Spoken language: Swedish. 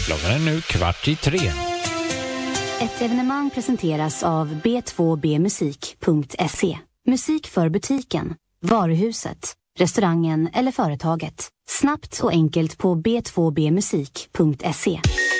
Klockan är nu 2:15. Ett evenemang presenteras av b2bmusik.se. Musik för butiken, varuhuset, restaurangen eller företaget. Snabbt och enkelt på b2bmusik.se.